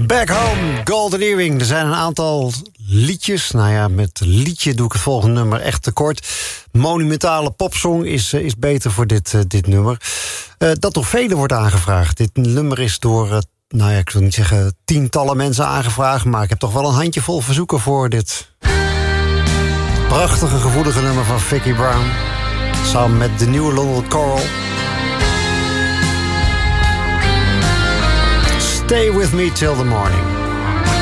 Back Home, Golden Earring. Er zijn een aantal liedjes. Nou ja, met liedje doe ik het volgende nummer echt tekort. Monumentale popsong is beter voor dit nummer. Dat door velen wordt aangevraagd. Dit nummer is door, nou ja, ik wil niet zeggen tientallen mensen aangevraagd, maar ik heb toch wel een handjevol verzoeken voor dit prachtige, gevoelige nummer van Vicki Brown. Samen met de nieuwe London Coral. Stay with me till the morning.